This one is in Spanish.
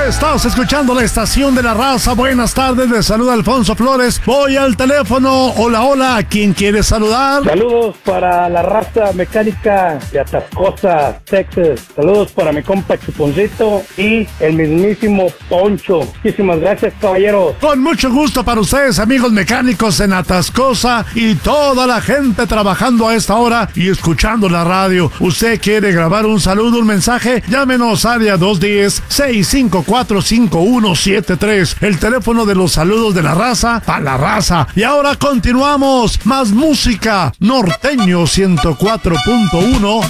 Estás escuchando la estación de la raza. Buenas tardes, les saluda Alfonso Flores. Voy al teléfono. Hola, hola, ¿quién quiere saludar? Saludos para la raza mecánica de Atascosa, Texas. Saludos para mi compa Chuponcito y el mismísimo Poncho. Muchísimas gracias, caballeros. Con mucho gusto para ustedes, amigos mecánicos en Atascosa y toda la gente trabajando a esta hora y escuchando la radio. ¿Usted quiere grabar un saludo, un mensaje? Llámenos área 210-654-5173. El teléfono de los saludos de la raza a la raza. Y ahora continuamos. Más música. Norteño 104.1